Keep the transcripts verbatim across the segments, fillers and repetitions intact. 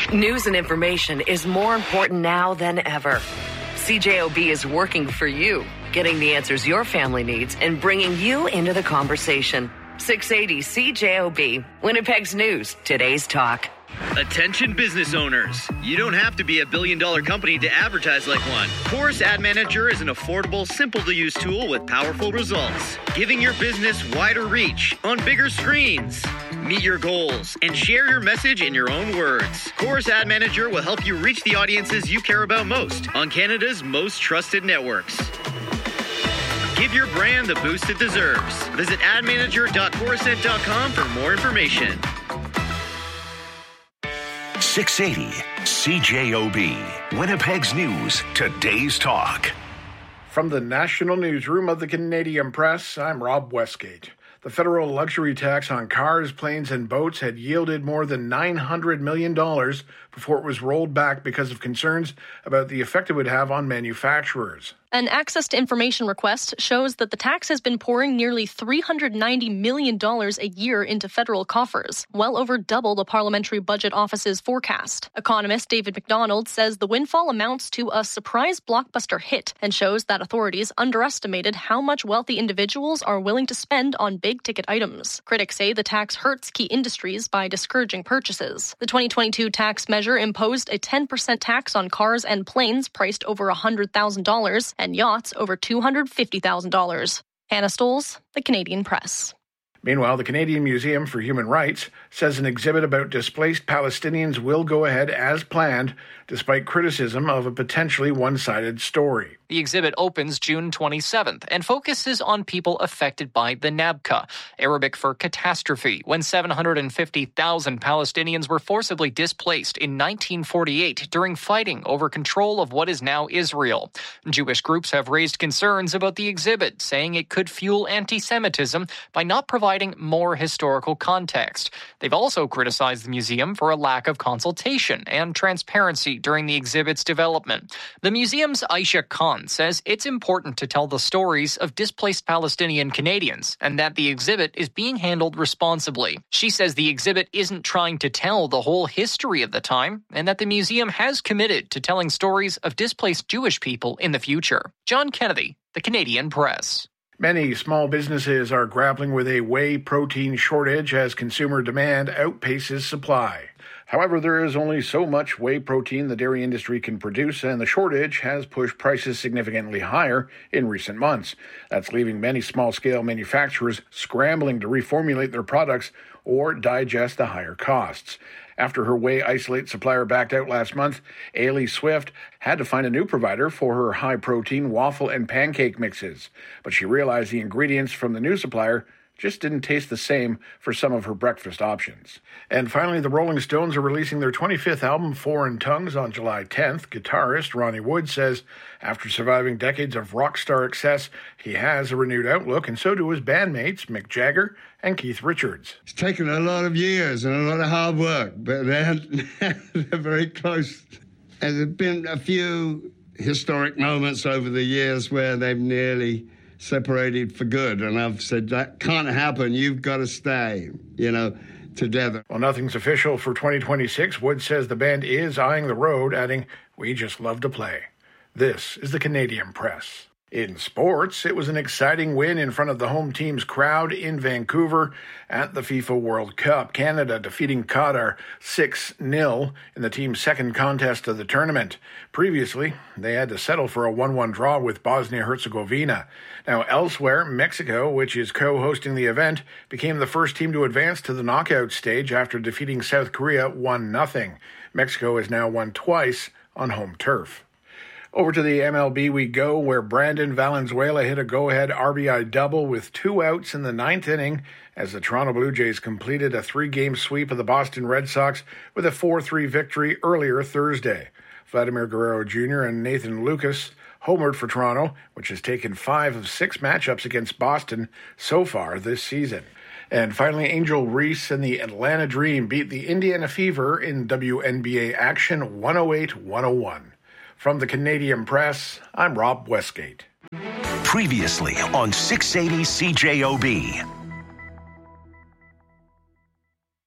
News and information is more important now than ever. C J O B is working for you, getting the answers your family needs and bringing you into the conversation. six eighty C J O B, Winnipeg's News, today's talk. Attention business owners. You don't have to be a billion dollar company to advertise like one. Chorus Ad Manager is an affordable, simple to use tool with powerful results, giving your business wider reach on bigger screens. Meet your goals and share your message in your own words. Chorus Ad Manager will help you reach the audiences you care about most on Canada's most trusted networks. Give your brand the boost it deserves. Visit ad manager dot corusent dot com for more information. six eighty C J O B, Winnipeg's News, today's talk. From the National Newsroom of the Canadian Press, I'm Rob Westgate. The federal luxury tax on cars, planes, and boats had yielded more than nine hundred million dollars before it was rolled back because of concerns about the effect it would have on manufacturers. An Access to Information request shows that the tax has been pouring nearly three hundred ninety million dollars a year into federal coffers, well over double the Parliamentary Budget Office's forecast. Economist David McDonald says the windfall amounts to a surprise blockbuster hit and shows that authorities underestimated how much wealthy individuals are willing to spend on big-ticket items. Critics say the tax hurts key industries by discouraging purchases. The twenty twenty-two tax measure imposed a ten percent tax on cars and planes priced over one hundred thousand dollars and yachts over two hundred fifty thousand dollars. Hannah Stoles, The Canadian Press. Meanwhile, the Canadian Museum for Human Rights says an exhibit about displaced Palestinians will go ahead as planned, despite criticism of a potentially one-sided story. The exhibit opens June twenty-seventh and focuses on people affected by the Nakba, Arabic for catastrophe, when seven hundred fifty thousand Palestinians were forcibly displaced in nineteen forty-eight during fighting over control of what is now Israel. Jewish groups have raised concerns about the exhibit, saying it could fuel anti-Semitism by not providing more historical context. They've also criticized the museum for a lack of consultation and transparency during the exhibit's development. The museum's Aisha Khan says it's important to tell the stories of displaced Palestinian Canadians and that the exhibit is being handled responsibly. She says the exhibit isn't trying to tell the whole history of the time and that the museum has committed to telling stories of displaced Jewish people in the future. John Kennedy, The Canadian Press. Many small businesses are grappling with a whey protein shortage as consumer demand outpaces supply. However, there is only so much whey protein the dairy industry can produce, and the shortage has pushed prices significantly higher in recent months. That's leaving many small-scale manufacturers scrambling to reformulate their products or digest the higher costs. After her whey isolate supplier backed out last month, Ailey Swift had to find a new provider for her high-protein waffle and pancake mixes. But she realized the ingredients from the new supplier just didn't taste the same for some of her breakfast options. And finally, the Rolling Stones are releasing their twenty-fifth album, Foreign Tongues, on July tenth. Guitarist Ronnie Wood says after surviving decades of rock star excess, he has a renewed outlook, and so do his bandmates Mick Jagger and Keith Richards. It's taken a lot of years and a lot of hard work, but they're, they're very close. And there have been a few historic moments over the years where they've nearly separated for good, and I've said that can't happen. You've got to stay, you know, together. Well, nothing's official for twenty twenty-six. Wood says the band is eyeing the road, adding, "We just love to play." This is the Canadian Press. In sports, it was an exciting win in front of the home team's crowd in Vancouver at the FIFA World Cup. Canada defeating Qatar six nil in the team's second contest of the tournament. Previously, they had to settle for a one one draw with Bosnia-Herzegovina. Now, elsewhere, Mexico, which is co-hosting the event, became the first team to advance to the knockout stage after defeating South Korea one nothing. Mexico has now won twice on home turf. Over to the M L B we go, where Brandon Valenzuela hit a go-ahead R B I double with two outs in the ninth inning as the Toronto Blue Jays completed a three-game sweep of the Boston Red Sox with a four three victory earlier Thursday. Vladimir Guerrero Junior and Nathan Lucas homered for Toronto, which has taken five of six matchups against Boston so far this season. And finally, Angel Reese and the Atlanta Dream beat the Indiana Fever in W N B A action one oh eight one oh one. From the Canadian Press, I'm Rob Westgate. Previously on six eighty C J O B.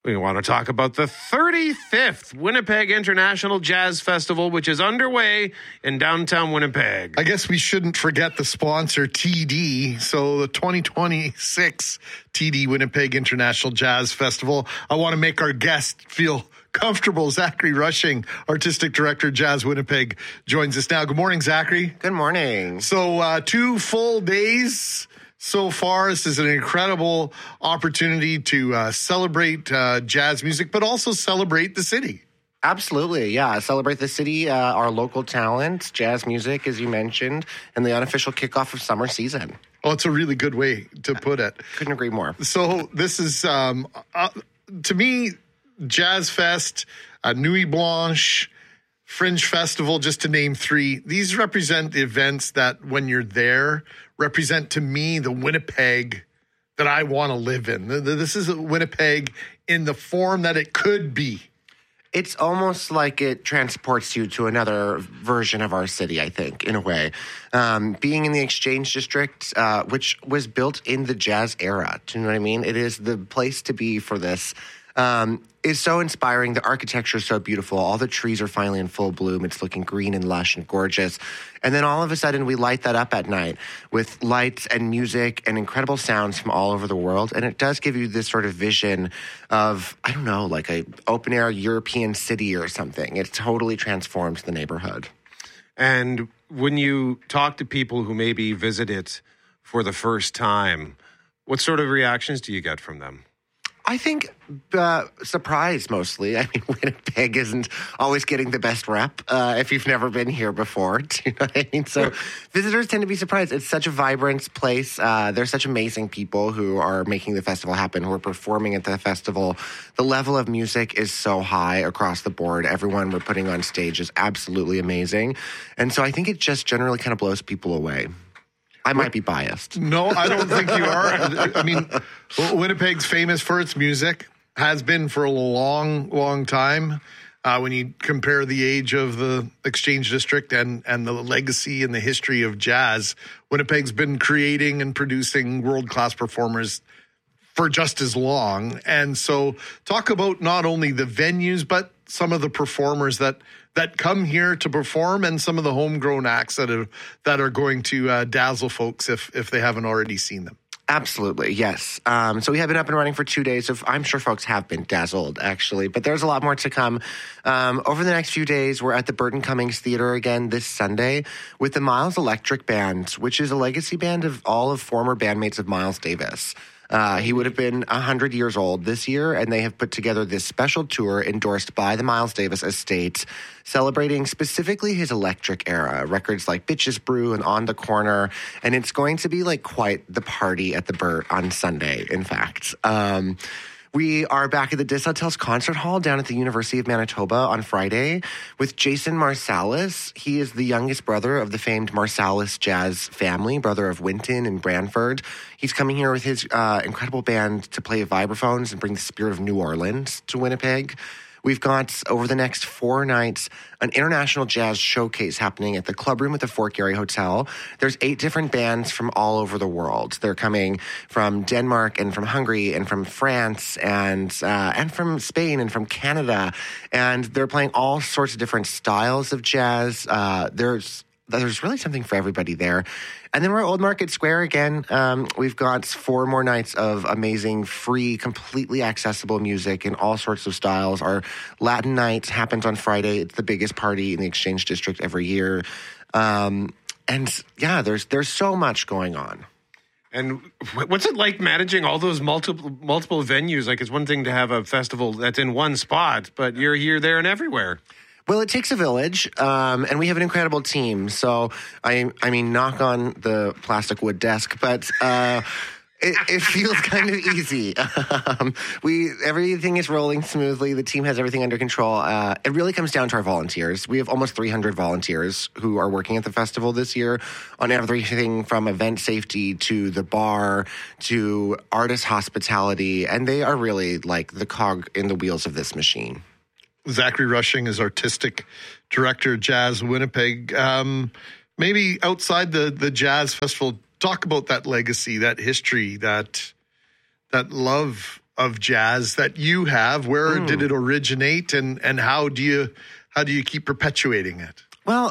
We want to talk about the thirty-fifth Winnipeg International Jazz Festival, which is underway in downtown Winnipeg. I guess we shouldn't forget the sponsor, T D. So the twenty twenty-six T D Winnipeg International Jazz Festival. I want to make our guest feel comfortable. Zachary Rushing, Artistic Director, Jazz Winnipeg, joins us now. Good morning, Zachary. Good morning. So uh, two full days so far. This is an incredible opportunity to uh, celebrate uh, jazz music, but also celebrate the city. Absolutely, yeah. Celebrate the city, uh, our local talent, jazz music, as you mentioned, and the unofficial kickoff of summer season. Oh, it's a really good way to put it. Couldn't agree more. So this is, um, uh, to me, Jazz Fest, uh, Nuit Blanche, Fringe Festival, just to name three. These represent the events that, when you're there, represent to me the Winnipeg that I want to live in. This is a Winnipeg in the form that it could be. It's almost like it transports you to another version of our city, I think, in a way. Um, being in the Exchange District, uh, which was built in the jazz era, do you know what I mean? It is the place to be for this. Um, is so inspiring. The architecture is so beautiful. All the trees are finally in full bloom. It's looking green and lush and gorgeous. And then all of a sudden we light that up at night with lights and music and incredible sounds from all over the world. And it does give you this sort of vision of, I don't know, like a open air European city or something. It totally transforms the neighborhood. And when you talk to people who maybe visit it for the first time, what sort of reactions do you get from them? I think uh, surprise mostly. I mean, Winnipeg isn't always getting the best rep uh, if you've never been here before. Do you know what I mean? So visitors tend to be surprised. It's such a vibrant place. Uh, there's such amazing people who are making the festival happen, who are performing at the festival. The level of music is so high across the board. Everyone we're putting on stage is absolutely amazing. And so I think it just generally kind of blows people away. I might be biased. No, I don't think you are. I mean, Winnipeg's famous for its music, has been for a long, long time. Uh, when you compare the age of the Exchange District and, and the legacy and the history of jazz, Winnipeg's been creating and producing world-class performers for just as long. And so talk about not only the venues, but some of the performers that that come here to perform and some of the homegrown acts that are, that are going to uh, dazzle folks if, if they haven't already seen them. Absolutely, yes. Um, so we have been up and running for two days. Of, I'm sure folks have been dazzled, actually, but there's a lot more to come. Um, over the next few days, we're at the Burton Cummings Theater again this Sunday with the Miles Electric Band, which is a legacy band of all of former bandmates of Miles Davis. Uh, he would have been one hundred years old this year, and they have put together this special tour endorsed by the Miles Davis estate, celebrating specifically his electric era, records like Bitches Brew and On the Corner, and it's going to be like quite the party at the Burt on Sunday, in fact. Um, We are back at the Dis Hotels Concert Hall down at the University of Manitoba on Friday with Jason Marsalis. He is the youngest brother of the famed Marsalis jazz family, brother of Wynton and Branford. He's coming here with his uh, incredible band to play vibraphones and bring the spirit of New Orleans to Winnipeg. We've got, over the next four nights, an international jazz showcase happening at the Club Room at the Fort Garry Hotel. There's eight different bands from all over the world. They're coming from Denmark and from Hungary and from France and uh, and from Spain and from Canada. And they're playing all sorts of different styles of jazz. Uh, there's There's really something for everybody there. And then we're at Old Market Square again. Um, we've got four more nights of amazing, free, completely accessible music in all sorts of styles. Our Latin night happens on Friday. It's the biggest party in the Exchange District every year. Um, and yeah, there's there's so much going on. And what's it like managing all those multiple multiple venues? Like, it's one thing to have a festival that's in one spot, but you're here, there, and everywhere. Well, it takes a village, um, and we have an incredible team. So, I I mean, knock on the plastic wood desk, but uh, it, it feels kind of easy. Um, we everything is rolling smoothly. The team has everything under control. Uh, it really comes down to our volunteers. We have almost three hundred volunteers who are working at the festival this year on everything from event safety to the bar to artist hospitality, and they are really like the cog in the wheels of this machine. Zachary Rushing is Artistic Director, Jazz Winnipeg. Um, maybe outside the, the Jazz Festival, talk about that legacy, that history, that that love of jazz that you have. Where mm. did it originate, and and how do you how do you keep perpetuating it? Well,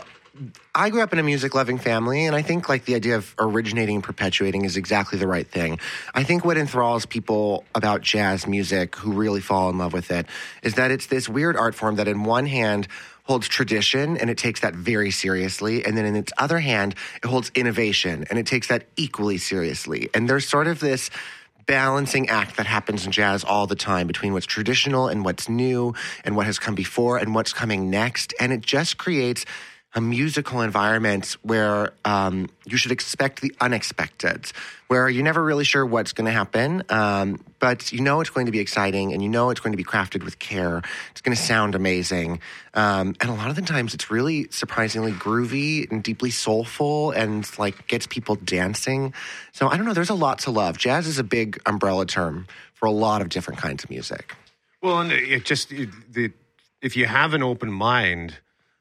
I grew up in a music-loving family, and I think like the idea of originating and perpetuating is exactly the right thing. I think what enthralls people about jazz music who really fall in love with it is that it's this weird art form that in one hand holds tradition, and it takes that very seriously, and then in its other hand, it holds innovation, and it takes that equally seriously. And there's sort of this balancing act that happens in jazz all the time between what's traditional and what's new, and what has come before and what's coming next, and it just creates a musical environment where um, you should expect the unexpected, where you're never really sure what's going to happen, um, but you know it's going to be exciting, and you know it's going to be crafted with care. It's going to sound amazing. Um, and a lot of the times it's really surprisingly groovy and deeply soulful and like gets people dancing. So I don't know, there's a lot to love. Jazz is a big umbrella term for a lot of different kinds of music. Well, and it just, it, the, if you have an open mind,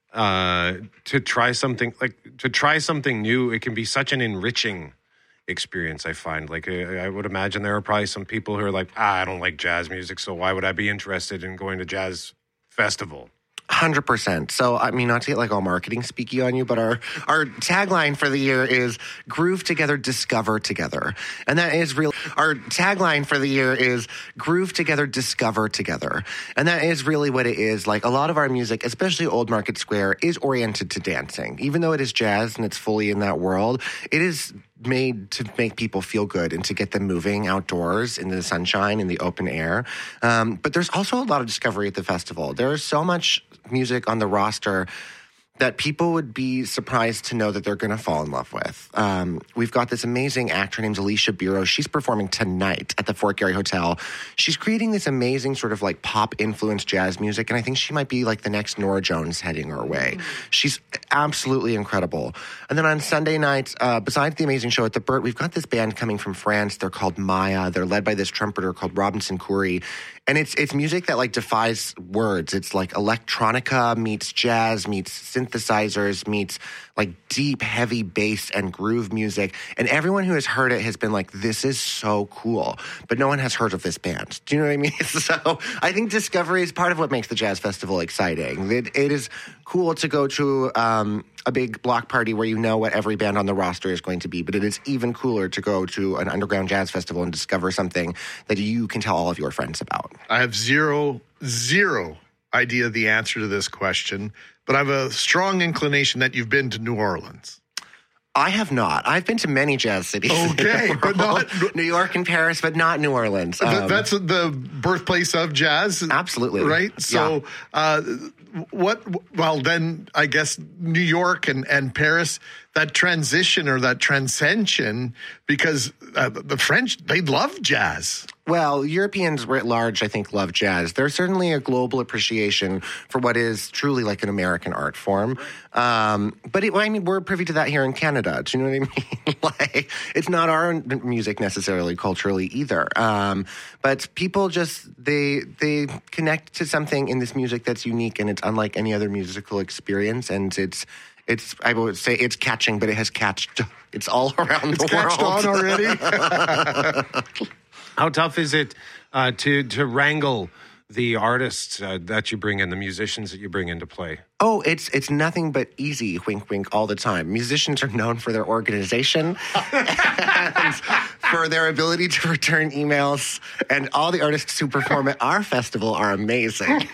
Uh, to try something like to try something new, it can be such an enriching experience. I find, like, I, I would imagine there are probably some people who are like, ah, I don't like jazz music, so why would I be interested in going to jazz festival? one hundred percent. So, I mean, not to get like all marketing speaky on you, but our, our tagline for the year is groove together, discover together. And that is real. Our tagline for the year is groove together, discover together. And that is really what it is. Like a lot of our music, especially Old Market Square, is oriented to dancing. Even though it is jazz and it's fully in that world, it is made to make people feel good and to get them moving outdoors in the sunshine, in the open air. Um, but there's also a lot of discovery at the festival. There is so much music on the roster that people would be surprised to know that they're going to fall in love with. Um, we've got this amazing actor named Alicia Biro. She's performing tonight at the Fort Garry Hotel. She's creating this amazing sort of like pop-influenced jazz music, and I think she might be like the next Norah Jones heading her way. She's absolutely incredible. And then on Sunday night, uh, besides the amazing show at the Burt, we've got this band coming from France. They're called Maya. They're led by this trumpeter called Robinson Coury. And it's it's music that like defies words. It's like electronica meets jazz meets synthesizers meets like deep, heavy bass and groove music. And everyone who has heard it has been like, this is so cool. But no one has heard of this band. Do you know what I mean? So I think discovery is part of what makes the Jazz Festival exciting. It, it is cool to go to um, a big block party where you know what every band on the roster is going to be. But it is even cooler to go to an underground jazz festival and discover something that you can tell all of your friends about. I have zero, zero idea the answer to this question, but I have a strong inclination that you've been to New Orleans. I have not. I've been to many jazz cities. Okay, but not New York and Paris, but not New Orleans. Um, that's the birthplace of jazz. Absolutely. Right? So, yeah. uh, what, well, then I guess New York and, and Paris, that transition or that transcension, because uh, the French, they love jazz. Well, Europeans writ large, I think, love jazz. There's certainly a global appreciation for what is truly like an American art form. Um, but it, I mean, we're privy to that here in Canada. Do you know what I mean? Like, it's not our music necessarily culturally either. Um, but people just, they they connect to something in this music that's unique, and it's unlike any other musical experience. And it's, it's I would say it's catching, but it has catched. It's all around it's the world. It's catched on already. How tough is it uh, to to wrangle the artists uh, that you bring in, the musicians that you bring into play? Oh, it's it's nothing but easy, wink, wink, all the time. Musicians are known for their organization and for their ability to return emails, and all the artists who perform at our festival are amazing.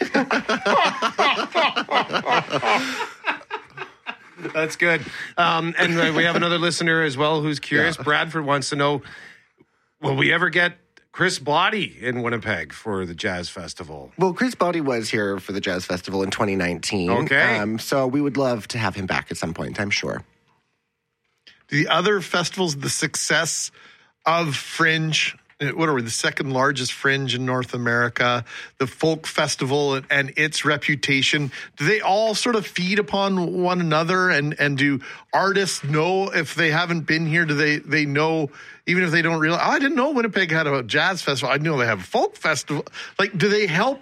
That's good. Um, and uh, we have another listener as well who's curious. Yeah. Bradford wants to know, will we ever get Chris Body in Winnipeg for the Jazz Festival? Well, Chris Body was here for the Jazz Festival in twenty nineteen. Okay. Um, so we would love to have him back at some point, I'm sure. The other festivals, the success of Fringe, what are we, the second largest Fringe in North America, the Folk Festival and, and its reputation, do they all sort of feed upon one another? And, and do artists know if they haven't been here? Do they, they know, even if they don't realize, oh, I didn't know Winnipeg had a jazz festival. I know they have a folk festival. Like, do they help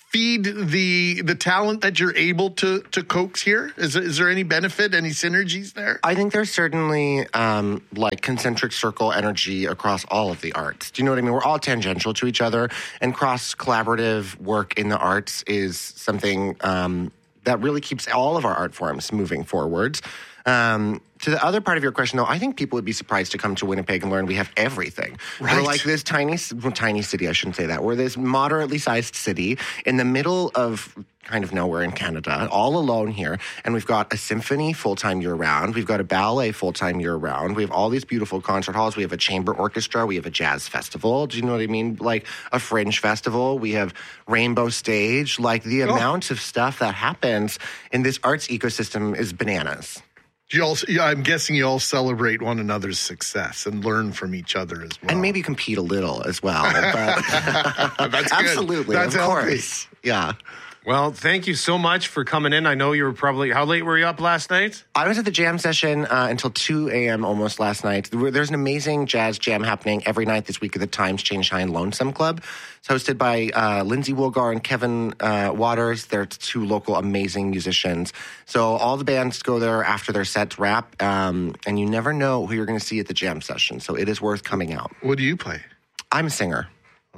feed the the talent that you're able to to coax here? Is, is there any benefit, any synergies there? I think there's certainly um, like concentric circle energy across all of the arts. Do you know what I mean? We're all tangential to each other, and cross collaborative work in the arts is something um, that really keeps all of our art forms moving forwards. Um, to the other part of your question, though, I think people would be surprised to come to Winnipeg and learn we have everything. Right. We're like this tiny, well, tiny city, I shouldn't say that. We're this moderately sized city in the middle of kind of nowhere in Canada, all alone here. And we've got a symphony full-time year-round. We've got a ballet full-time year-round. We have all these beautiful concert halls. We have a chamber orchestra. We have a jazz festival. Do you know what I mean? Like a fringe festival. We have Rainbow Stage. Like the oh. amount of stuff that happens in this arts ecosystem is bananas. You all, yeah, I'm guessing you all celebrate one another's success and learn from each other as well. And maybe compete a little as well. But That's absolutely, That's of healthy. course. Yeah. Well, thank you so much for coming in. I know you were probably, how late were you up last night? I was at the jam session uh, until two a.m. almost last night. There's an amazing jazz jam happening every night this week at the Times Change Shine Lonesome Club. It's hosted by uh, Lindsay Woolgar and Kevin uh, Waters. They're two local amazing musicians. So all the bands go there after their sets wrap, um, and you never know who you're going to see at the jam session. So it is worth coming out. What do you play? I'm a singer.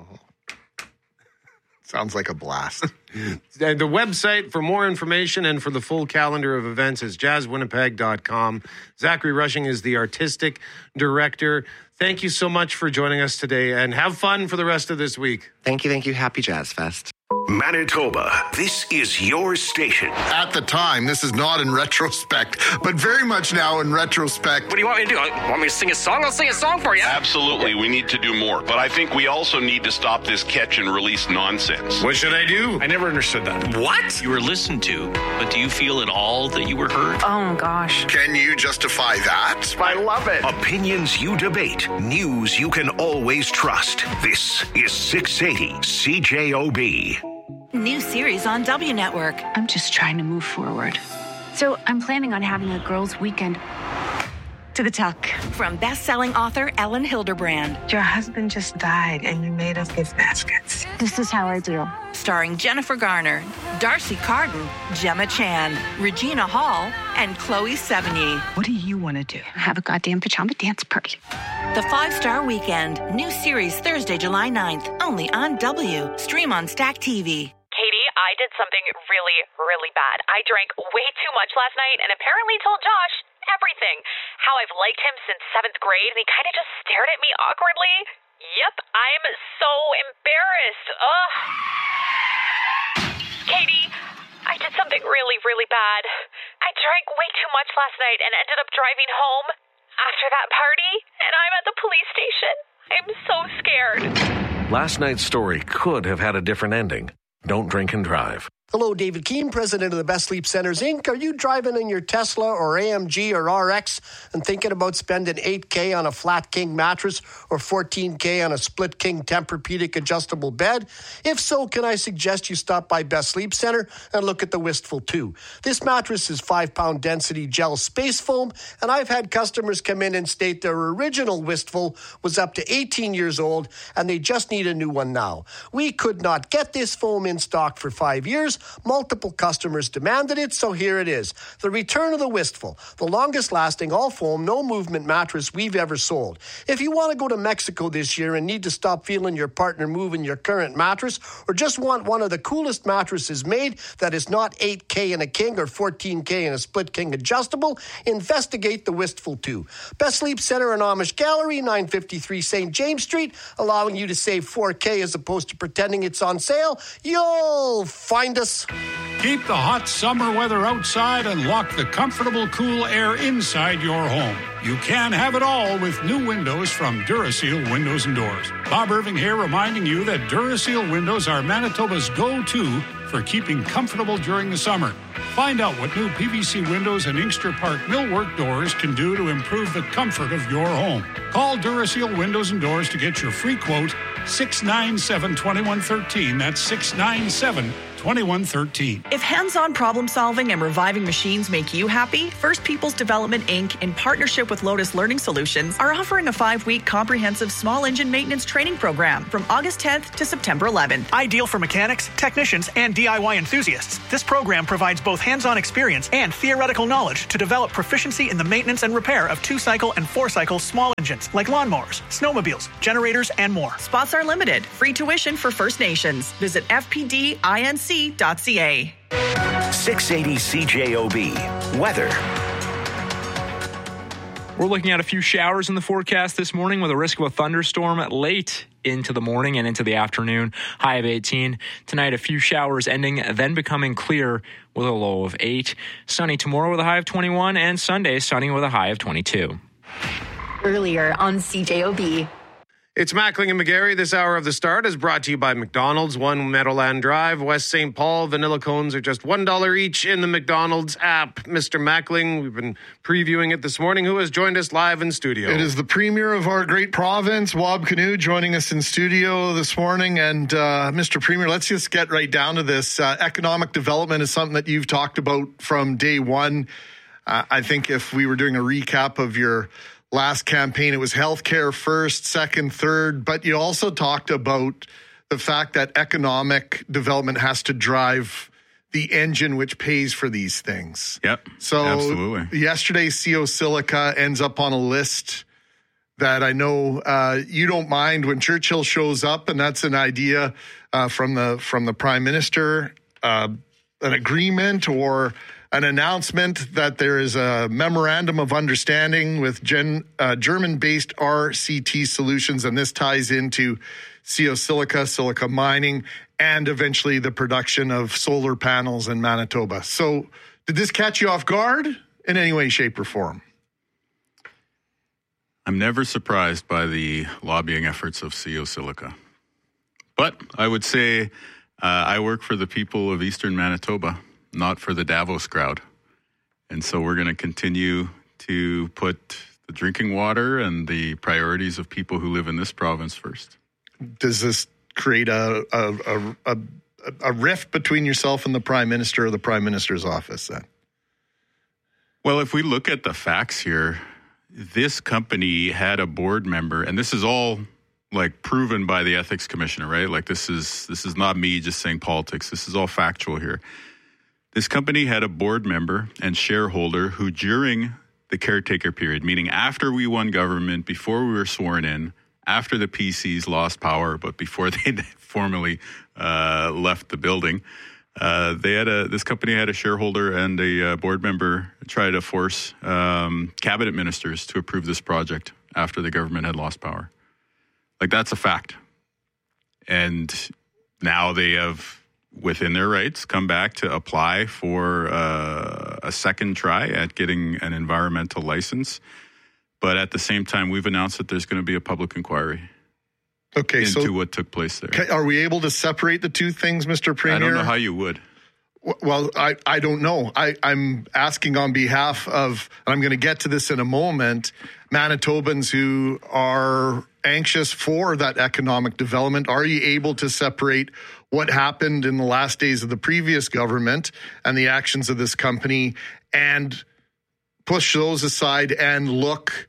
Sounds like a blast. The website for more information and for the full calendar of events is jazz winnipeg dot com. Zachary Rushing is the artistic director. Thank you so much for joining us today, and have fun for the rest of this week. Thank you, thank you. Happy Jazz Fest. Manitoba, this is your station. At the time, this is not in retrospect, but very much now in retrospect. What do you want me to do? Want me to sing a song? I'll sing a song for you. Absolutely. We need to do more. But I think we also need to stop this catch and release nonsense. What should I do? I never understood that. What? You were listened to, but do you feel at all that you were heard? Oh, gosh. Can you justify that? I love it. Opinions you debate. News you can always trust. This is six eighty C J O B. New series on W Network. I'm just trying to move forward. So I'm planning on having a girls' weekend. To the tuck. From best-selling author Ellen Hilderbrand. Your husband just died and you made us gift baskets. This is how I do. Starring Jennifer Garner, Darcy Carden, Gemma Chan, Regina Hall, and Chloe Sevigny. What do you want to do? Have a goddamn pajama dance party. The Five-Star Weekend. New series Thursday, July ninth. Only on W. Stream on Stack T V. Katie, I did something really, really bad. I drank way too much last night and apparently told Josh everything. How I've liked him since seventh grade, and he kind of just stared at me awkwardly. Yep, I'm so embarrassed. Ugh. Katie, I did something really, really bad. I drank way too much last night and ended up driving home after that party, and I'm at the police station. I'm so scared. Last night's story could have had a different ending. Don't drink and drive. Hello, David Keene, president of the Best Sleep Centers, Incorporated. Are you driving in your Tesla or A M G or R X and thinking about spending eight K on a flat king mattress or fourteen K on a split king Tempur-Pedic adjustable bed? If so, can I suggest you stop by Best Sleep Center and look at the Wistful two? This mattress is five-pound density gel space foam, and I've had customers come in and state their original Wistful was up to eighteen years old and they just need a new one now. We could not get this foam in stock for five years. Multiple customers demanded it, so here it is. The return of the Wistful, the longest-lasting all-foam, no-movement mattress we've ever sold. If you want to go to Mexico this year and need to stop feeling your partner moving your current mattress, or just want one of the coolest mattresses made that is not eight K in a king or fourteen K in a split king adjustable, investigate the Wistful two. Best Sleep Center and Amish Gallery, nine fifty-three Saint James Street, allowing you to save four K as opposed to pretending it's on sale. You'll find us. Keep the hot summer weather outside and lock the comfortable, cool air inside your home. You can have it all with new windows from Duraseal Windows and Doors. Bob Irving here, reminding you that Duraseal windows are Manitoba's go-to for keeping comfortable during the summer. Find out what new P V C windows and Inkster Park millwork doors can do to improve the comfort of your home. Call Duraseal Windows and Doors to get your free quote, six nine seven, two one one three. That's six nine seven, twenty-one thirteen. If hands-on problem solving and reviving machines make you happy, First Peoples Development Incorporated, in partnership with Lotus Learning Solutions, are offering a five-week comprehensive small engine maintenance training program from August tenth to September eleventh. Ideal for mechanics, technicians, and D I Y enthusiasts, this program provides both hands-on experience and theoretical knowledge to develop proficiency in the maintenance and repair of two-cycle and four-cycle small engines like lawnmowers, snowmobiles, generators, and more. Spots are limited. Free tuition for First Nations. Visit f p d i n c dot c a. six eighty C J O B. Weather. We're looking at a few showers in the forecast this morning with a risk of a thunderstorm late into the morning and into the afternoon. High of eighteen. Tonight, a few showers ending, then becoming clear with a low of eight. Sunny tomorrow with a high of twenty-one, and Sunday sunny with a high of twenty-two. Earlier on C J O B. It's Mackling and McGarry. This hour of The Start is brought to you by McDonald's. One Meadowland Drive, West Saint Paul. Vanilla cones are just one dollar each in the McDonald's app. Mister Mackling, we've been previewing it this morning. Who has joined us live in studio? It is the premier of our great province, Wab Kinew, joining us in studio this morning. And uh, Mister Premier, let's just get right down to this. Uh, economic development is something that you've talked about from day one. Uh, I think if we were doing a recap of your last campaign, it was healthcare first, second, third, but you also talked about the fact that economic development has to drive the engine which pays for these things. Yep, so absolutely. Yesterday, C O Silica ends up on a list that I know uh, you don't mind when Churchill shows up, and that's an idea uh, from the from the Prime Minister, uh, an agreement or an announcement that there is a memorandum of understanding with Gen, uh, German-based R C T Solutions, and this ties into C O Silica, silica mining, and eventually the production of solar panels in Manitoba. So did this catch you off guard in any way, shape, or form? I'm never surprised by the lobbying efforts of C O Silica. But I would say uh, I work for the people of Eastern Manitoba, not for the Davos crowd. And so we're going to continue to put the drinking water and the priorities of people who live in this province first. Does this create a a, a, a, a rift between yourself and the Prime Minister or the Prime Minister's office then? Well, if we look at the facts here, this company had a board member, and this is all like proven by the ethics commissioner, right? Like this is this is not me just saying politics. This is all factual here. This company had a board member and shareholder who, during the caretaker period, meaning after we won government, before we were sworn in, after the P Cs lost power, but before they formally uh, left the building, uh, they had a this company had a shareholder and a uh, board member try to force um, cabinet ministers to approve this project after the government had lost power. Like, that's a fact. And now they have, within their rights, come back to apply for uh, a second try at getting an environmental license. But at the same time, we've announced that there's going to be a public inquiry okay, into so what took place there. Are we able to separate the two things, Mister Premier? I don't know how you would. Well, I, I don't know. I, I'm asking on behalf of, and I'm going to get to this in a moment, Manitobans who are anxious for that economic development. Are you able to separate what happened in the last days of the previous government and the actions of this company and push those aside and look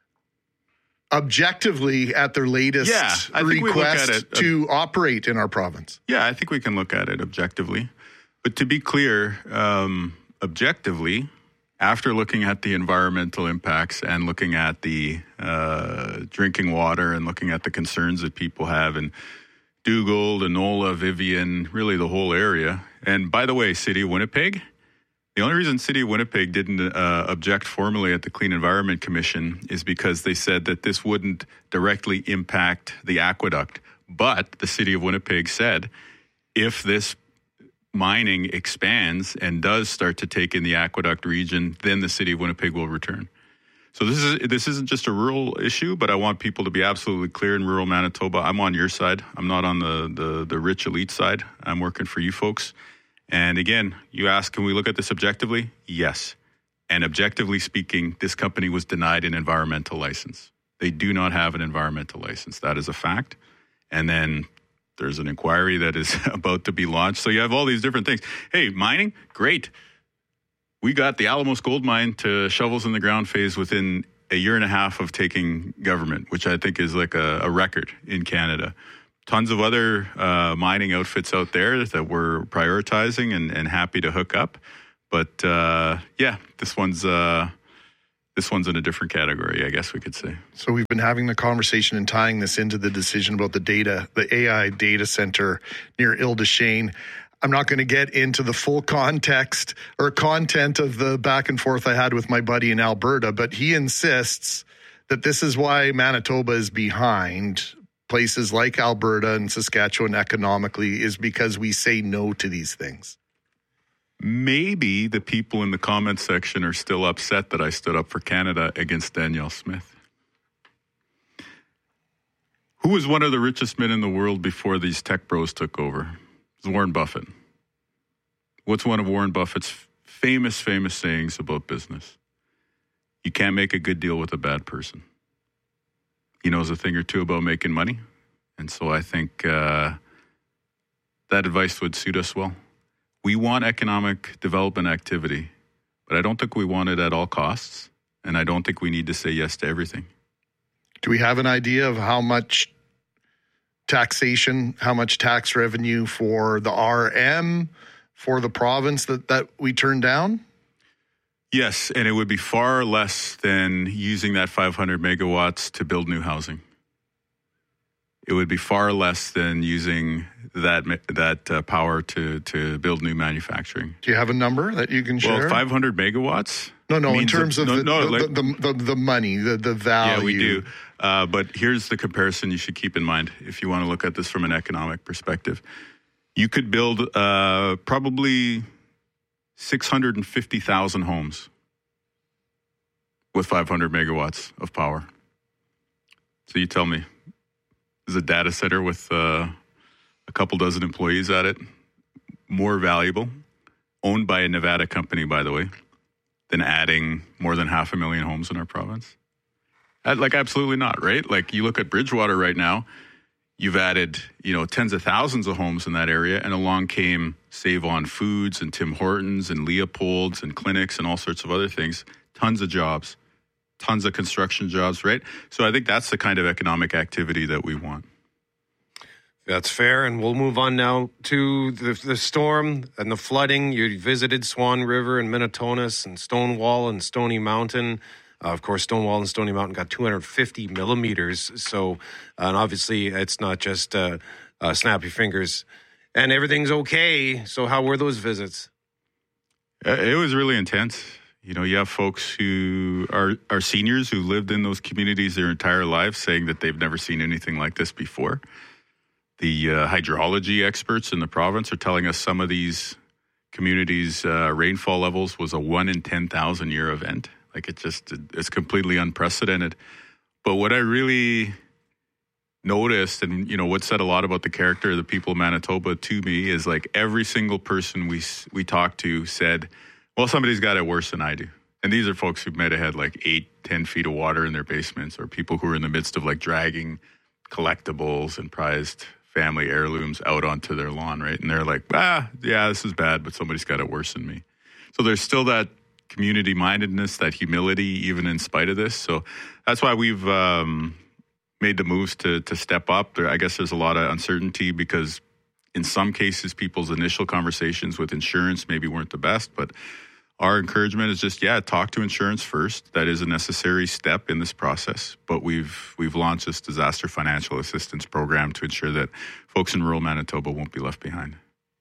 objectively at their latest yeah, I think request we look at it, to uh, operate in our province? Yeah, I think we can look at it objectively. But to be clear, um, objectively, after looking at the environmental impacts and looking at the uh, drinking water and looking at the concerns that people have in Dugald, Enola, Vivian, really the whole area. And by the way, City of Winnipeg, the only reason City of Winnipeg didn't uh, object formally at the Clean Environment Commission is because they said that this wouldn't directly impact the aqueduct. But the City of Winnipeg said if this mining expands and does start to take in the aqueduct region, then the City of Winnipeg will return. So this is this isn't just a rural issue, but I want people to be absolutely clear in rural Manitoba. I'm on your side. I'm not on the, the, the rich elite side. I'm working for you folks. And again, you ask, can we look at this objectively? Yes. And objectively speaking, this company was denied an environmental license. They do not have an environmental license. That is a fact. And then There's an inquiry that is about to be launched. So you have all these different things. Hey, mining, great. We got the Alamos gold mine to shovels in the ground phase within a year and a half of taking government, which I think is like a, a record in Canada. Tons of other uh, mining outfits out there that we're prioritizing and, and happy to hook up. But uh, yeah, this one's uh, this one's in a different category, I guess we could say. So we've been having the conversation and tying this into the decision about the data, the A I data center near Ile des Chênes. I'm not going to get into the full context or content of the back and forth I had with my buddy in Alberta, but he insists that this is why Manitoba is behind places like Alberta and Saskatchewan economically, is because we say no to these things. Maybe the people in the comment section are still upset that I stood up for Canada against Danielle Smith. Who was one of the richest men in the world before these tech bros took over? It was Warren Buffett. What's one of Warren Buffett's famous, famous sayings about business? You can't make a good deal with a bad person. He knows a thing or two about making money. And so I think uh, that advice would suit us well. We want economic development activity, but I don't think we want it at all costs. And I don't think we need to say yes to everything. Do we have an idea of how much taxation, how much tax revenue for the R M, for the province that, that we turned down? Yes, and it would be far less than using that five hundred megawatts to build new housing. It would be far less than using that that uh, power to to build new manufacturing. Do you have a number that you can share? Well, five hundred megawatts? No, no, in terms of, of the, no, the, like, the, the, the, the money, the, the value. Yeah, we do. Uh, but here's the comparison you should keep in mind if you want to look at this from an economic perspective. You could build uh, probably six hundred fifty thousand homes with five hundred megawatts of power. So you tell me, is a data center with uh, a couple dozen employees at it more valuable, owned by a Nevada company, by the way, than adding more than half a million homes in our province? Like, absolutely not, right? Like, you look at Bridgewater right now, you've added, you know, tens of thousands of homes in that area, and along came Save On Foods and Tim Hortons and Leopold's and clinics and all sorts of other things. Tons of jobs, tons of construction jobs, right? So I think that's the kind of economic activity that we want. That's fair, and we'll move on now to the, the storm and the flooding. You visited Swan River and Minnetonka and Stonewall and Stony Mountain. Uh, of course, Stonewall and Stony Mountain got two hundred fifty millimeters. So, uh, and obviously, it's not just uh, uh, snap your fingers. And everything's okay. So how were those visits? Uh, it was really intense. You know, you have folks who are, are seniors who lived in those communities their entire lives saying that they've never seen anything like this before. The uh, hydrology experts in the province are telling us some of these communities' uh, rainfall levels was a one in ten thousand year event. Like, it just, it's completely unprecedented. But what I really noticed, and, you know, what said a lot about the character of the people of Manitoba to me, is like every single person we we talked to said, well, somebody's got it worse than I do. And these are folks who might have had like eight, ten feet of water in their basements, or people who are in the midst of like dragging collectibles and prized family heirlooms out onto their lawn, right? And they're like, ah, yeah, this is bad, but somebody's got it worse than me. So there's still that community mindedness, that humility, even in spite of this. So that's why we've um, made the moves to to step up. There, I guess there's a lot of uncertainty because in some cases, people's initial conversations with insurance maybe weren't the best, but our encouragement is just, yeah, talk to insurance first. That is a necessary step in this process. But we've we've launched this disaster financial assistance program to ensure that folks in rural Manitoba won't be left behind.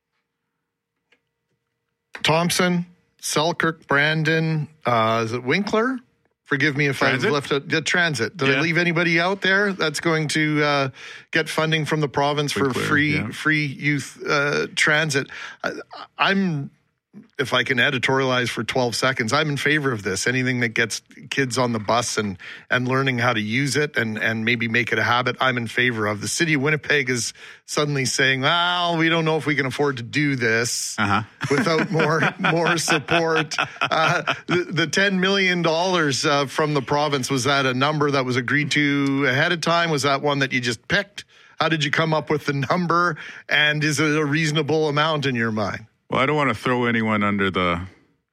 Thompson, Selkirk, Brandon, uh, is it Winkler? Forgive me if Transit? I've left out the transit. Did Yeah. I leave anybody out there that's going to uh, get funding from the province for Winkler, free yeah. free youth uh, transit? I, I'm, if I can editorialize for twelve seconds, I'm in favor of this. Anything that gets kids on the bus and and learning how to use it and and maybe make it a habit, I'm in favor of. The city of Winnipeg is suddenly saying, well, we don't know if we can afford to do this uh-huh. without more more support. Uh, the, the ten million dollars uh, from the province, was that a number that was agreed to ahead of time? Was that one that you just picked How did you come up with the number? And is it a reasonable amount in your mind? Well, I don't want to throw anyone under the.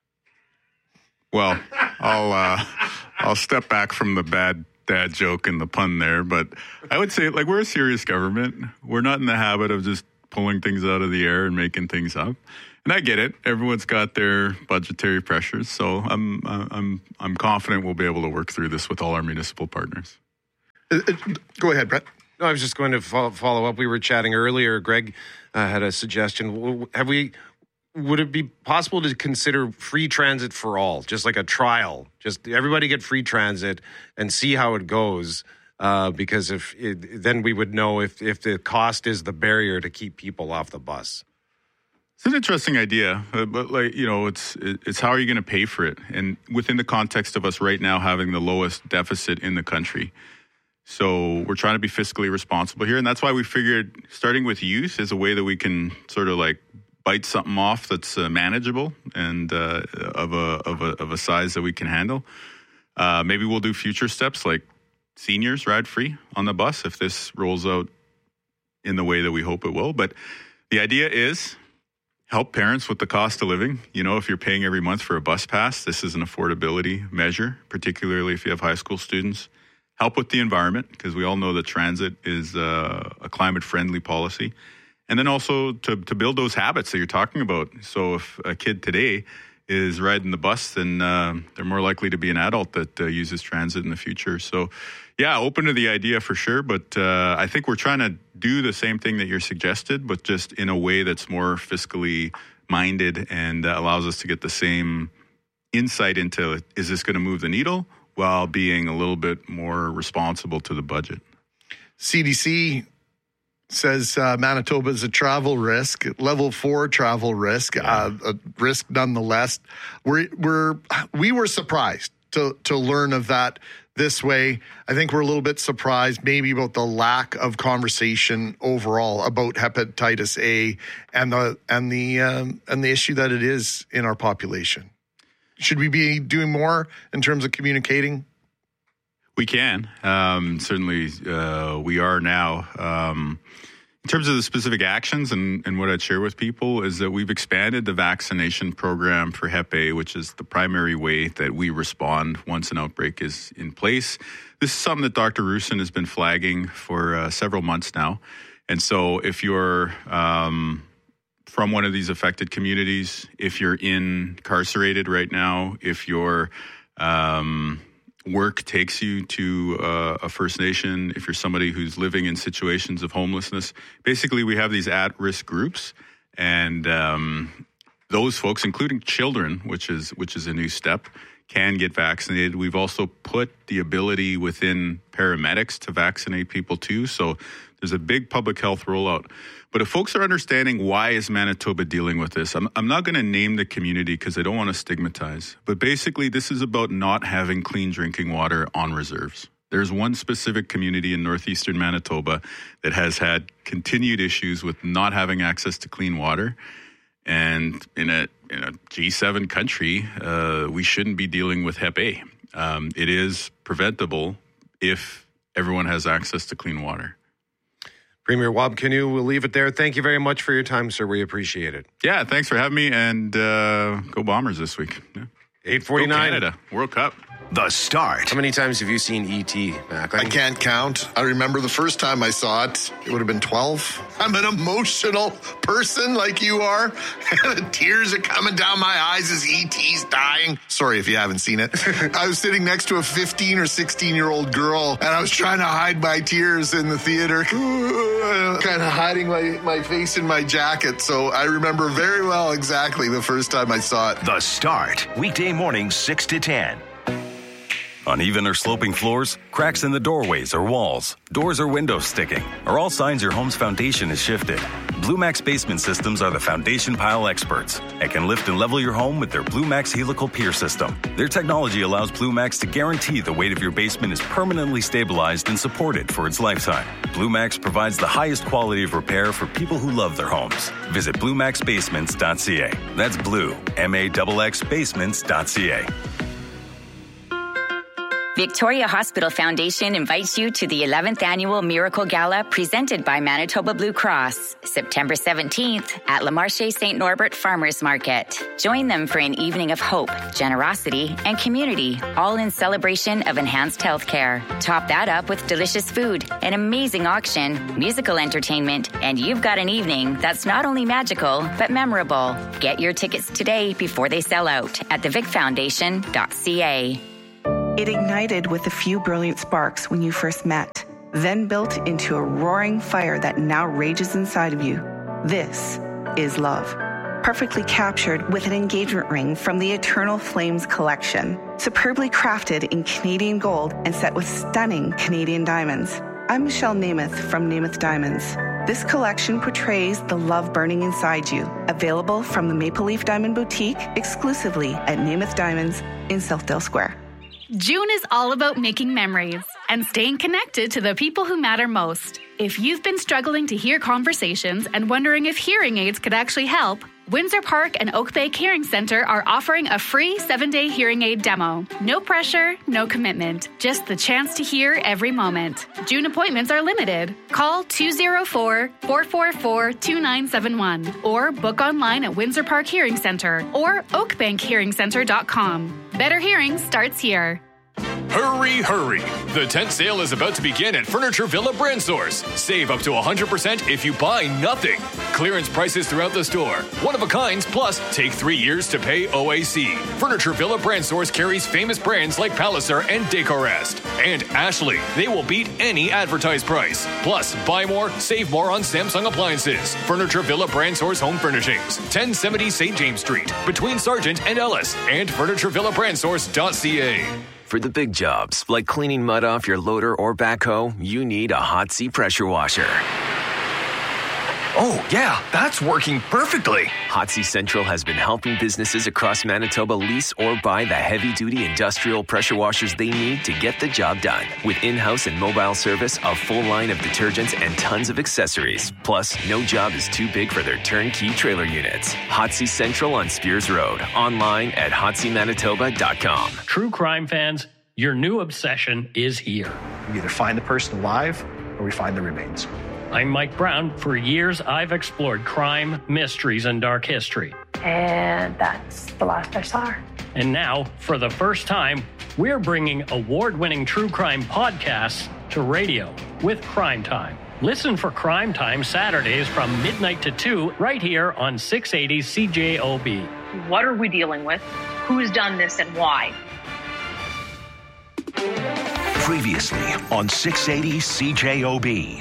Well, I'll uh, I'll step back from the bad dad joke and the pun there, but I would say, like, we're a serious government. We're not in the habit of just pulling things out of the air and making things up. And I get it. Everyone's got their budgetary pressures, so I'm I'm I'm confident we'll be able to work through this with all our municipal partners. Uh, uh, go ahead, Brett. No, I was just going to follow, follow up. We were chatting earlier. Greg uh, had a suggestion. Have we? Would it be possible to consider free transit for all, just like a trial? Just everybody get free transit and see how it goes. Uh, because if it, then we would know if if the cost is the barrier to keep people off the bus. It's an interesting idea, uh, but like you know, it's it's how are you going to pay for it? And within the context of us right now having the lowest deficit in the country, so we're trying to be fiscally responsible here, and that's why we figured starting with youth is a way that we can sort of like bite something off that's uh, manageable and uh, of a of a of a size that we can handle. Uh, maybe we'll do future steps like seniors ride free on the bus if this rolls out in the way that we hope it will. But the idea is help parents with the cost of living. You know, if you're paying every month for a bus pass, this is an affordability measure, particularly if you have high school students. Help with the environment, because we all know that transit is uh, a climate-friendly policy. And then also to, to build those habits that you're talking about. So if a kid today is riding the bus, then uh, they're more likely to be an adult that uh, uses transit in the future. So, yeah, open to the idea for sure. But uh, I think we're trying to do the same thing that you're suggested, but just in a way that's more fiscally minded and uh, allows us to get the same insight into, is this going to move the needle, while being a little bit more responsible to the budget. C D C says uh, Manitoba is a travel risk, level four travel risk, uh, a risk nonetheless. We're, we're, we were surprised to, to learn of that this way. I think we're a little bit surprised maybe about the lack of conversation overall about hepatitis A and the, and the, um, and the issue that it is in our population. Should we be doing more in terms of communicating? We can. Um, certainly, uh, we are now. Um, in terms of the specific actions and, and what I'd share with people is that we've expanded the vaccination program for Hep A, which is the primary way that we respond once an outbreak is in place. This is something that Doctor Roussin has been flagging for uh, several months now. And so if you're um, from one of these affected communities, if you're incarcerated right now, if your um, work takes you to uh, a First Nation, if you're somebody who's living in situations of homelessness, basically we have these at-risk groups, and um, those folks, including children, which is which is a new step, can get vaccinated. We've also put the ability within paramedics to vaccinate people too, so there's a big public health rollout. But if folks are understanding why is Manitoba dealing with this, I'm, I'm not going to name the community because I don't want to stigmatize. But basically, this is about not having clean drinking water on reserves. There's one specific community in northeastern Manitoba that has had continued issues with not having access to clean water. And in a, in a G seven country, uh, we shouldn't be dealing with Hep A. Um, it is preventable if everyone has access to clean water. Premier Wab Kinew, we'll leave it there. Thank you very much for your time, sir. We appreciate it. Yeah, thanks for having me, and uh, go Bombers this week. Yeah. eight forty-nine. Go Canada, World Cup. The Start. How many times have you seen E T, Mac? I can't count. I remember the first time I saw it, it would have been twelve. I'm an emotional person like you are. The tears are coming down my eyes as E T's dying. Sorry if you haven't seen it. I was sitting next to a fifteen or sixteen-year-old girl, and I was trying to hide my tears in the theater, kind of hiding my, my face in my jacket. So I remember very well exactly the first time I saw it. The Start. Weekday mornings, six to ten. Uneven or sloping floors, cracks in the doorways or walls, doors or windows sticking are all signs your home's foundation is shifted. BlueMax Basement Systems are the foundation pile experts and can lift and level your home with their BlueMax Helical Pier System. Their technology allows BlueMax to guarantee the weight of your basement is permanently stabilized and supported for its lifetime. BlueMax provides the highest quality of repair for people who love their homes. Visit blue max basements dot c a. That's blue, M A X X basements dot c a. Victoria Hospital Foundation invites you to the eleventh Annual Miracle Gala presented by Manitoba Blue Cross, September seventeenth at Le Marché Saint Norbert Farmers Market. Join them for an evening of hope, generosity, and community, all in celebration of enhanced healthcare. Top that up with delicious food, an amazing auction, musical entertainment, and you've got an evening that's not only magical, but memorable. Get your tickets today before they sell out at the vic foundation dot c a. It ignited with a few brilliant sparks when you first met, then built into a roaring fire that now rages inside of you. This is love. Perfectly captured with an engagement ring from the Eternal Flames collection, superbly crafted in Canadian gold and set with stunning Canadian diamonds. I'm Michelle Namath from Namath Diamonds. This collection portrays the love burning inside you. Available from the Maple Leaf Diamond Boutique exclusively at Namath Diamonds in Southdale Square. June is all about making memories and staying connected to the people who matter most. If you've been struggling to hear conversations and wondering if hearing aids could actually help, Windsor Park and Oak Bay Hearing Center are offering a free seven-day hearing aid demo. No pressure, no commitment, just the chance to hear every moment. June appointments are limited. Call two oh four, four four four, two nine seven one or book online at Windsor Park Hearing Center or oak bank hearing center dot com. Better hearing starts here. Hurry, hurry! The tent sale is about to begin at Furniture Villa Brand Source. Save up to one hundred percent if you buy nothing. Clearance prices throughout the store. One of a kinds, plus take three years to pay O A C. Furniture Villa Brand Source carries famous brands like Palliser and Decorest. And Ashley. They will beat any advertised price. Plus, buy more, save more on Samsung appliances. Furniture Villa Brand Source Home Furnishings. ten seventy Saint James Street, between Sargent and Ellis. And furniture villa brand source dot c a. For the big jobs, like cleaning mud off your loader or backhoe, you need a Hot Sea pressure washer. Oh, yeah, that's working perfectly. Hot Sea Central has been helping businesses across Manitoba lease or buy the heavy-duty industrial pressure washers they need to get the job done. With in-house and mobile service, a full line of detergents, and tons of accessories. Plus, no job is too big for their turnkey trailer units. Hot Sea Central on Spears Road. Online at hot sea manitoba dot com. True crime fans, your new obsession is here. We either find the person alive or we find the remains. I'm Mike Brown. For years, I've explored crime, mysteries, and dark history. And that's the last I saw her. And now, for the first time, we're bringing award-winning true crime podcasts to radio with Crime Time. Listen for Crime Time Saturdays from midnight to two right here on six eighty C J O B. What are we dealing with? Who's done this and why? Previously on six eighty C J O B.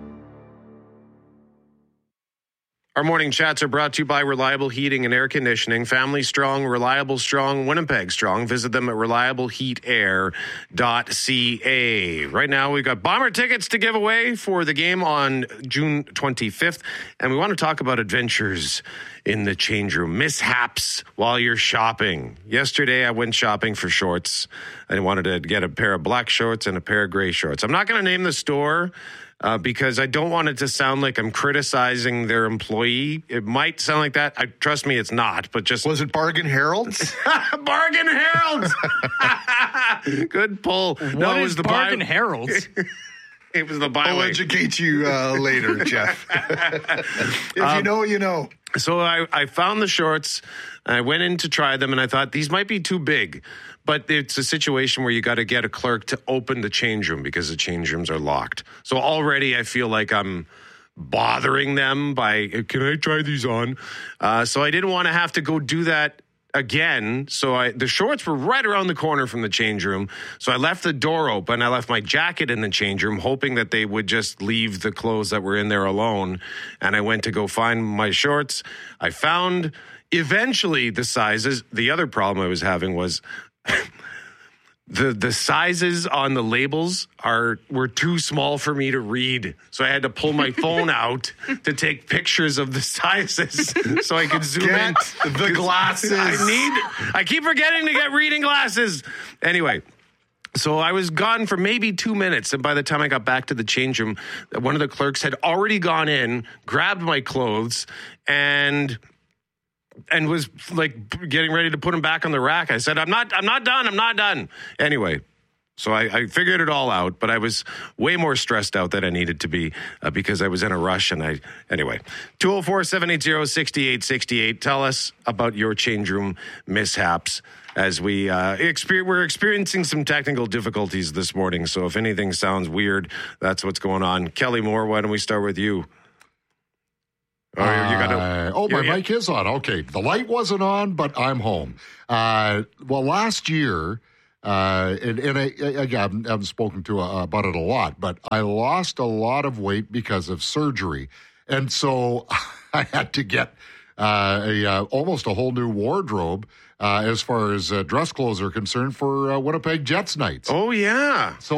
Our morning chats are brought to you by Reliable Heating and Air Conditioning. Family strong, reliable strong, Winnipeg strong. Visit them at reliable heat air dot c a. Right now, we've got Bomber tickets to give away for the game on June twenty-fifth. And we want to talk about adventures in the change room, mishaps while you're shopping. Yesterday, I went shopping for shorts. I wanted to get a pair of black shorts and a pair of gray shorts. I'm not going to name the store, Uh, because I don't want it to sound like I'm criticizing their employee. It might sound like that. I, trust me, it's not. But just was it Bargain Herald's? Bargain Herald's. Good pull. What no, it is was the Bargain Bi- Herald's? It was the byway. I'll educate you uh, later, Jeff. If um, you know, you know. So I, I found the shorts. I went in to try them, and I thought these might be too big. But it's a situation where you got to get a clerk to open the change room because the change rooms are locked. So already I feel like I'm bothering them by, can I try these on? Uh, so I didn't want to have to go do that again. So I, the shorts were right around the corner from the change room. So I left the door open. I left my jacket in the change room, hoping that they would just leave the clothes that were in there alone. And I went to go find my shorts. I found eventually the sizes. The other problem I was having was the the sizes on the labels are were too small for me to read. So I had to pull my phone out to take pictures of the sizes so I could zoom Get in. the glasses. I need I keep forgetting to get reading glasses. Anyway, so I was gone for maybe two minutes. And by the time I got back to the change room, one of the clerks had already gone in, grabbed my clothes, and and was like getting ready to put them back on the rack. I said, I'm not, I'm not done. I'm not done. Anyway, So I, I figured it all out, but I was way more stressed out than I needed to be uh, because I was in a rush. And I, anyway, two oh four, seven eight zero, six eight six eight. Tell us about your change room mishaps as we, uh, exper- we're experiencing some technical difficulties this morning. So if anything sounds weird, that's what's going on. Kelly Moore, why don't we start with you? Oh, you gotta, uh, oh my mic is on. Okay. The light wasn't on, but I'm home. Uh, well, last year, Uh, and, and I, I, I haven't spoken to uh, about it a lot, but I lost a lot of weight because of surgery. And so I had to get uh, a uh, almost a whole new wardrobe uh, as far as uh, dress clothes are concerned for uh, Winnipeg Jets nights. Oh, yeah. So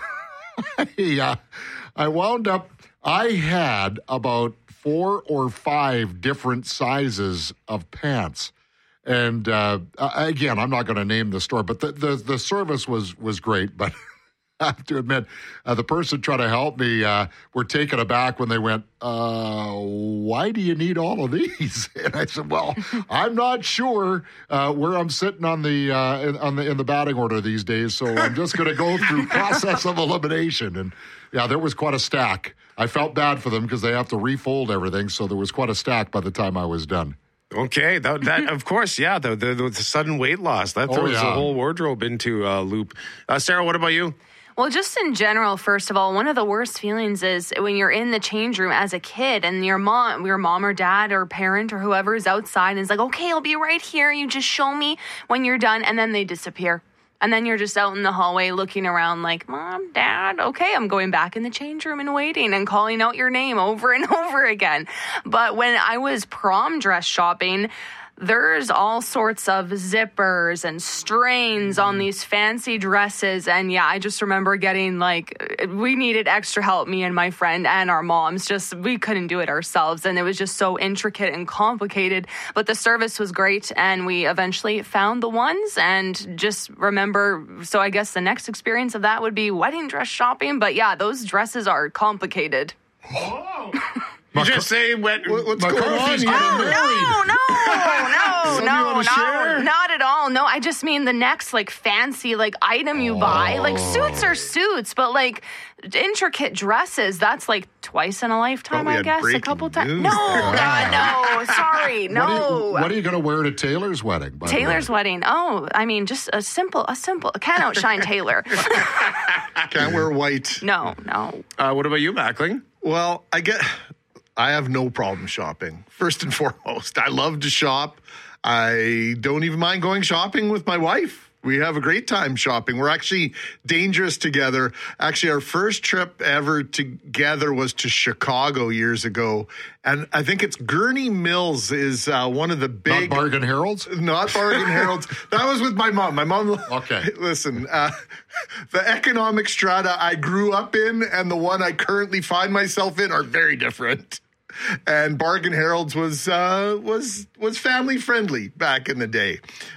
I, uh, I wound up, I had about four or five different sizes of pants. And uh, again, I'm not going to name the store, but the, the, the service was was great. But I have to admit, uh, the person trying to help me uh, were taken aback when they went, uh, why do you need all of these? And I said, well, I'm not sure uh, where I'm sitting on the, uh, in, on the in the batting order these days, so I'm just going to go through process of elimination. And yeah, there was quite a stack. I felt bad for them because they have to refold everything, so there was quite a stack by the time I was done. Okay, that, that of course, yeah, the, the, the sudden weight loss, that throws oh, yeah. the whole wardrobe into a uh, loop. Uh, Sarah, what about you? Well, just in general, first of all, one of the worst feelings is when you're in the change room as a kid and your mom, your mom or dad or parent or whoever is outside and is like, okay, I'll be right here. You just show me when you're done, and then they disappear. And then you're just out in the hallway looking around like, Mom, Dad, okay, I'm going back in the change room and waiting and calling out your name over and over again. But when I was prom dress shopping, there's all sorts of zippers and strains on these fancy dresses. And yeah, I just remember getting like, we needed extra help, me and my friend and our moms. Just, we couldn't do it ourselves. And it was just so intricate and complicated. But the service was great. And we eventually found the ones. And just remember, so I guess the next experience of that would be wedding dress shopping. But yeah, those dresses are complicated. Oh. You just say what, what's McCarthy's going on here? Oh, no, no, no, no, no, not at all. No, I just mean the next, like, fancy, like, item you oh. buy. Like, suits are suits, but, like, intricate dresses, that's, like, twice in a lifetime, I guess, a couple times. No, God, no, sorry, no. What are you, what are you going to wear to Taylor's wedding? By Taylor's wedding? Oh, I mean, just a simple, a simple, can't outshine Taylor. Can't wear white. No, no. Uh, what about you, Mackling? Well, I get... I have no problem shopping. First and foremost, I love to shop. I don't even mind going shopping with my wife. We have a great time shopping. We're actually dangerous together. Actually, our first trip ever together was to Chicago years ago. And I think it's Gurney Mills is uh, one of the big... Not Bargain Heralds? Not Bargain Heralds. That was with my mom. My mom... Okay. Listen, uh, the economic strata I grew up in and the one I currently find myself in are very different. And Bargain Heralds was uh, was was family friendly back in the day.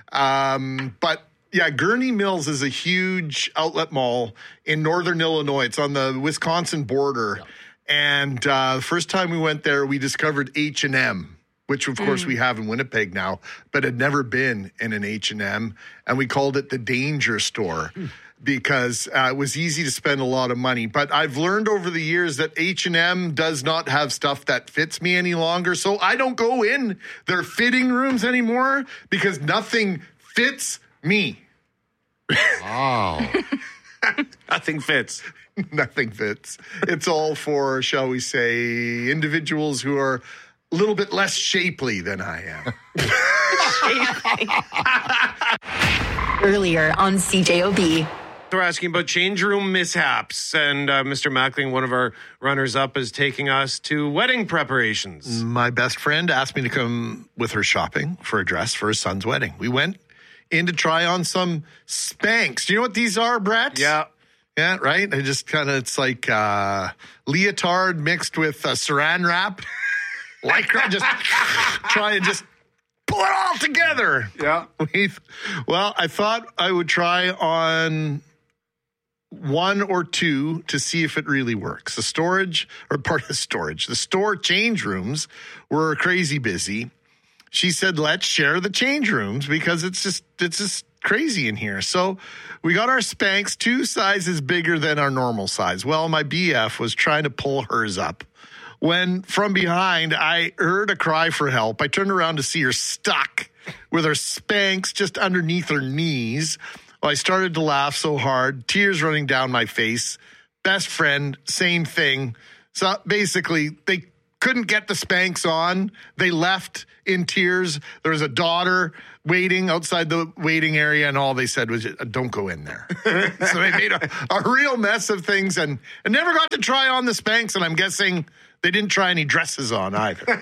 Um, but yeah, Gurney Mills is a huge outlet mall in northern Illinois. It's on the Wisconsin border. Yeah. And uh, the first time we went there, we discovered H and M, which of course mm. we have in Winnipeg now, but had never been in an H and M. And we called it the Danger Store. Mm. Because uh, it was easy to spend a lot of money. But I've learned over the years that H and M does not have stuff that fits me any longer. So I don't go in their fitting rooms anymore because nothing fits me. Wow. Nothing fits. Nothing fits. It's all for, shall we say, individuals who are a little bit less shapely than I am. Earlier on C J O B. We're asking about change room mishaps, and uh, Mister Mackling, one of our runners-up, is taking us to wedding preparations. My best friend asked me to come with her shopping for a dress for his son's wedding. We went in to try on some Spanx. Do you know what these are, Brett? Yeah. Yeah, right? I just kind of, it's like uh, leotard mixed with uh, saran wrap. Lycra, just try and just pull it all together. Yeah. We've, well, I thought I would try on one or two to see if it really works. The storage, or part of the storage, the store change rooms were crazy busy. She said, let's share the change rooms because it's just, it's just crazy in here. So we got our Spanx two sizes bigger than our normal size. Well, my B F was trying to pull hers up when from behind I heard a cry for help. I turned around to see her stuck with her Spanx just underneath her knees. Well, I started to laugh so hard, tears running down my face. Best friend, same thing. So basically, they couldn't get the Spanx on. They left in tears. There was a daughter waiting outside the waiting area, and all they said was, don't go in there. So they made a, a real mess of things and, and never got to try on the Spanx, and I'm guessing they didn't try any dresses on either.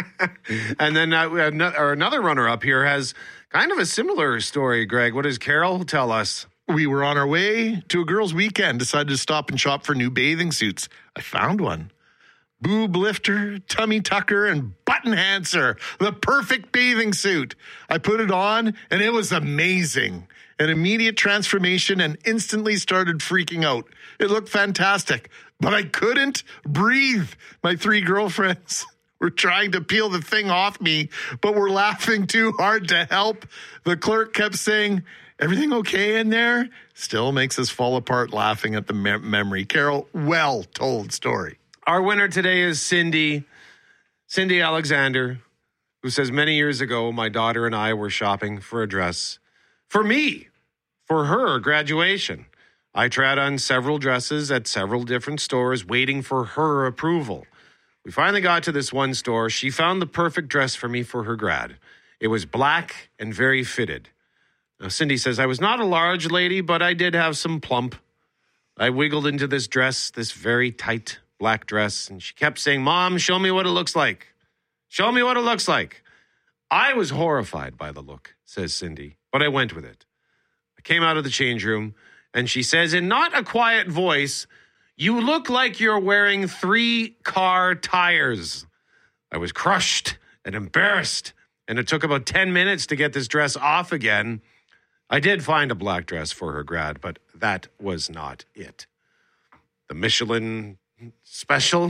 And then uh, or another runner-up here has kind of a similar story, Greg. What does Carol tell us? We were on our way to a girls' weekend, decided to stop and shop for new bathing suits. I found one. Boob lifter, tummy tucker, and button enhancer. The perfect bathing suit. I put it on, and it was amazing. An immediate transformation, and instantly started freaking out. It looked fantastic, but I couldn't breathe. My three girlfriends were trying to peel the thing off me, but were laughing too hard to help. The clerk kept saying, everything okay in there? Still makes us fall apart laughing at the me- memory. Carol, well told story. Our winner today is Cindy, Cindy Alexander, who says, many years ago, my daughter and I were shopping for a dress for me, for her graduation. I tried on several dresses at several different stores, waiting for her approval. We finally got to this one store. She found the perfect dress for me for her grad. It was black and very fitted. Now, Cindy says, I was not a large lady, but I did have some plump. I wiggled into this dress, this very tight black dress, and she kept saying, Mom, show me what it looks like. Show me what it looks like. I was horrified by the look, says Cindy, but I went with it. I came out of the change room, and she says in not a quiet voice, you look like you're wearing three car tires. I was crushed and embarrassed, and it took about ten minutes to get this dress off again. I did find a black dress for her grad, but that was not it. The Michelin special.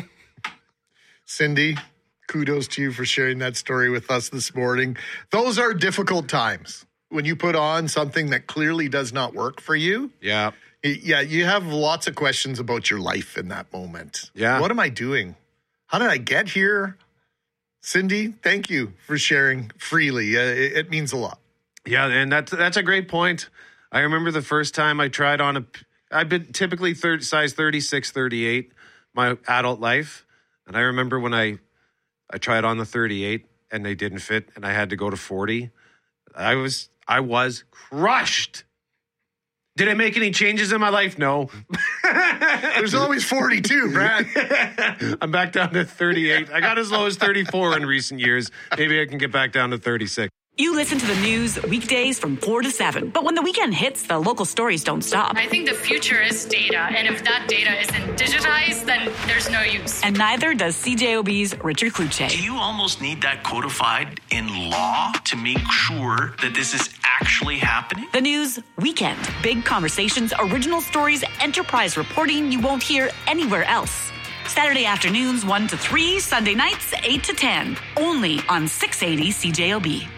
Cindy, kudos to you for sharing that story with us this morning. Those are difficult times when you put on something that clearly does not work for you. Yeah. Yeah, you have lots of questions about your life in that moment. Yeah. What am I doing? How did I get here? Cindy, thank you for sharing freely. Uh, it, it means a lot. Yeah, and that's, that's a great point. I remember the first time I tried on a, I've been typically third, size thirty-six, thirty-eight, my adult life. And I remember when I, I tried on the thirty-eight and they didn't fit and I had to go to forty. I was, I was crushed. Did I make any changes in my life? No. There's always forty-two, Brad. I'm back down to thirty-eight. I got as low as thirty-four in recent years. Maybe I can get back down to thirty-six. You listen to the news weekdays from four to seven. But when the weekend hits, the local stories don't stop. I think the future is data. And if that data isn't digitized, then there's no use. And neither does C J O B's Richard Kluche. Do you almost need that codified in law to make sure that this is actually happening? The news weekend. Big conversations, original stories, enterprise reporting you won't hear anywhere else. Saturday afternoons one to three, Sunday nights eight to ten. Only on six eighty C J O B.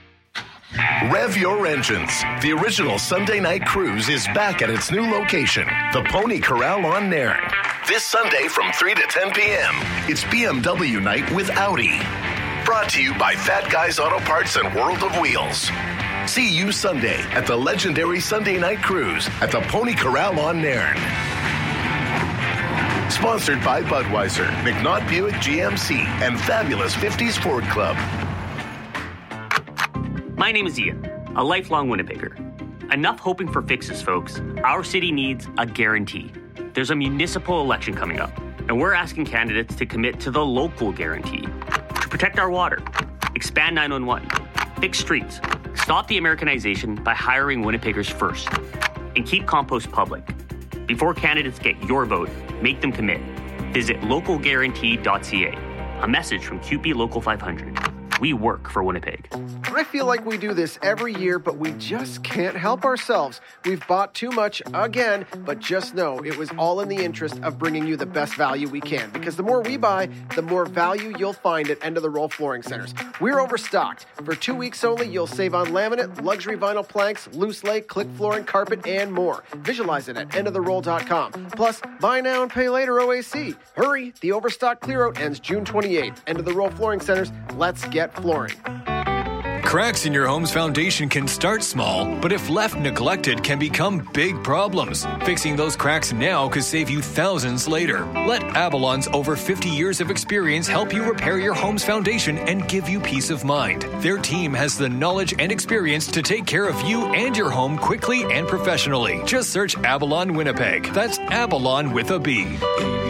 Rev your engines. The original Sunday night cruise is back at its new location, the Pony Corral on Nairn. This Sunday from three to ten p.m., it's B M W night with Audi. Brought to you by Fat Guys Auto Parts and World of Wheels. See you Sunday at the legendary Sunday night cruise at the Pony Corral on Nairn. Sponsored by Budweiser, McNaught Buick G M C, and Fabulous fifties Ford Club. My name is Ian, a lifelong Winnipegger. Enough hoping for fixes, folks. Our city needs a guarantee. There's a municipal election coming up, and we're asking candidates to commit to the local guarantee. To protect our water, expand nine one one, fix streets, stop the Americanization by hiring Winnipeggers first, and keep compost public. Before candidates get your vote, make them commit. Visit local guarantee dot c a. A message from Q P Local five hundred. We work for Winnipeg. I feel like we do this every year, but we just can't help ourselves. We've bought too much again, but just know it was all in the interest of bringing you the best value we can, because the more we buy, the more value you'll find at End of the Roll Flooring Centers. We're overstocked. For two weeks only, you'll save on laminate, luxury vinyl planks, loose lay, click flooring, carpet, and more. Visualize it at end of the roll dot com. Plus, buy now and pay later O A C. Hurry, the overstock clear-out ends June twenty-eighth. End of the Roll Flooring Centers, let's get flooring. Cracks in your home's foundation can start small, but if left neglected, can become big problems. Fixing those cracks now could save you thousands later. Let Avalon's over fifty years of experience help you repair your home's foundation and give you peace of mind. Their team has the knowledge and experience to take care of you and your home quickly and professionally. Just search Avalon Winnipeg. That's Avalon with a B.